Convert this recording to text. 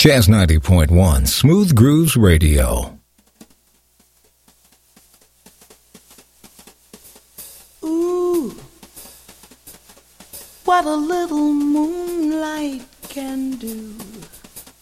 Jazz 90.1, Smooth Grooves Radio. Ooh, what a little moonlight can do.